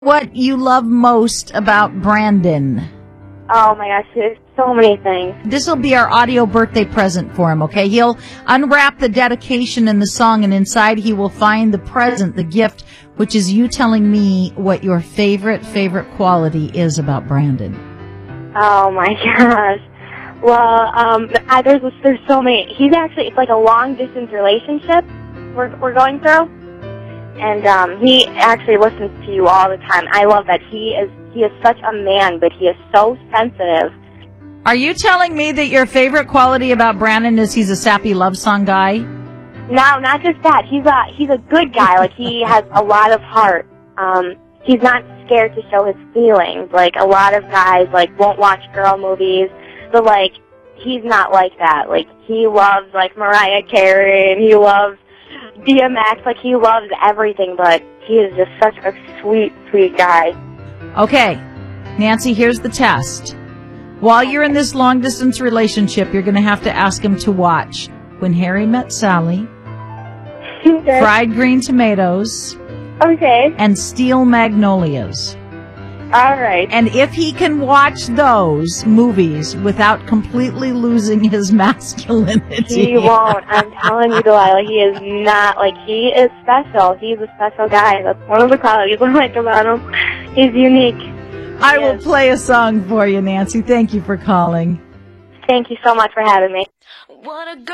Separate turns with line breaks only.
What you love most about Brandon?
Oh my gosh, there's so many things.
This will be our audio birthday present for him, okay? He'll unwrap the dedication in the song, and inside he will find the present, the gift, which is you telling me what your favorite quality is about Brandon.
Oh my gosh. Well, there's so many. It's like a long distance relationship we're going through. And he actually listens to you all the time. I love that. He is such a man, but he is so sensitive.
Are you telling me that your favorite quality about Brandon is he's a sappy love song guy?
No, not just that. He's a good guy. Like, he has a lot of heart. He's not scared to show his feelings. Like, a lot of guys, like, won't watch girl movies. But, like, he's not like that. Like, he loves, like, Mariah Carey, and he loves DMX. Like, he loves everything, but he is just such a sweet, sweet guy.
Okay, Nancy, here's the test. While you're in this long-distance relationship, you're going to have to ask him to watch When Harry Met Sally,
Okay.
Fried Green Tomatoes,
Okay.
and Steel Magnolias.
All right.
And if he can watch those movies without completely losing his masculinity.
He won't. I'm telling you, Delilah, he is not, like, he is special. He's a special guy. That's one of the qualities I like about him. He's unique.
I will play a song for you, Nancy. Thank you for calling.
Thank you so much for having me.